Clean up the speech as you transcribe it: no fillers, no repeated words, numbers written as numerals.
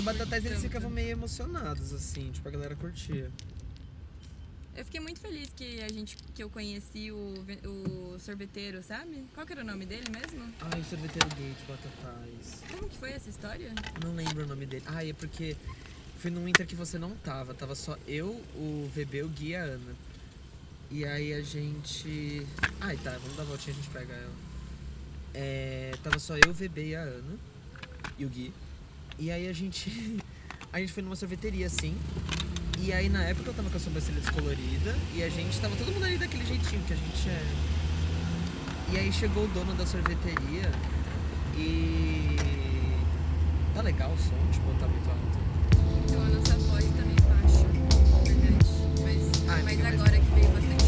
Batatais eles tanto. ficavam meio emocionados, assim, tipo, a galera curtia. Eu fiquei muito feliz que eu conheci o sorveteiro, sabe? Qual que era o nome dele mesmo? Ai, o sorveteiro gay de Batatais. Como que foi essa história? Não lembro o nome dele. Ai, é porque foi num Inter que você não tava. Tava só eu, o VB, o Gui e a Ana. E aí a gente... Ai, tá, vamos dar uma voltinha e a gente pega ela. Tava só eu, o VB e a Ana. E o Gui. E aí a gente... A gente foi numa sorveteria, assim. E aí na época eu tava com a sobrancelha descolorida. E a gente tava todo mundo ali daquele jeitinho que a gente é. E aí chegou o dono da sorveteria. E... Tá legal o som? Tipo, tá muito alto? Então a nossa voz tá meio baixa, na verdade. Mas Amiga, agora que veio bastante